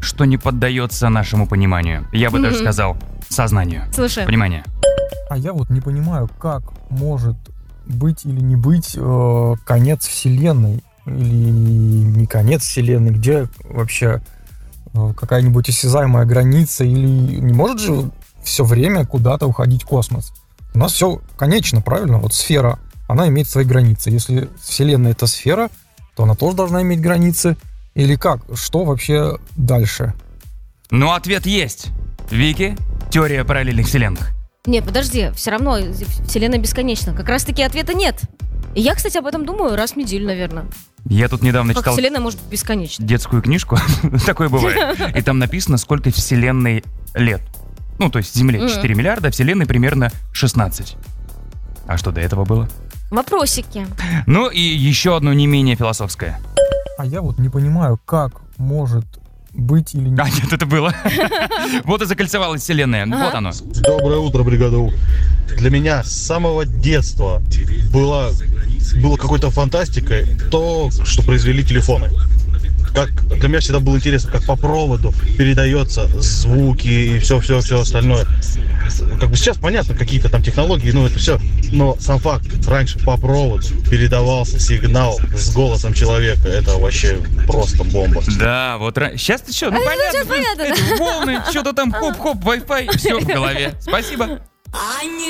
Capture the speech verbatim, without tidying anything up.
что не поддается нашему пониманию. Я бы даже сказал, сознанию. Слушай. Понимание. А я вот не понимаю, как может быть или не быть э, конец Вселенной, или не конец Вселенной, где вообще э, какая-нибудь осязаемая граница, или не может же все время куда-то уходить космос? У нас все конечно, правильно? Вот сфера, она имеет свои границы. Если Вселенная — это сфера, то она тоже должна иметь границы. Или как? Что вообще дальше? Ну, ответ есть. Вики, теория параллельных вселенных. Нет, подожди, все равно Вселенная бесконечна. Как раз-таки ответа нет. И я, кстати, об этом думаю раз в неделю, наверное. Я тут недавно Как читал Вселенная может быть бесконечна? детскую книжку, такое бывает, и там написано, сколько Вселенной лет. Ну, то есть Земле четыре миллиарда, а Вселенной примерно шестнадцать. А что до этого было? Вопросики. Ну и еще одно не менее философское. А я вот не понимаю, как может быть или не... А, нет, это было. Вот и закольцевалась Вселенная. Вот оно. Доброе утро, бригада У. Для меня с самого детства было, было какой-то фантастикой то, что произвели телефоны. Как, для меня всегда было интересно, как по проводу передается звуки и все-все-все остальное. Как бы сейчас понятно, какие-то там технологии, ну это все. Но сам факт, раньше по проводу передавался сигнал с голосом человека. Это вообще просто бомба. Да, вот сейчас ты что, ну А, понятно, сейчас понятно, эти волны, что-то там хоп-хоп, Wi-Fi, все в голове. Спасибо.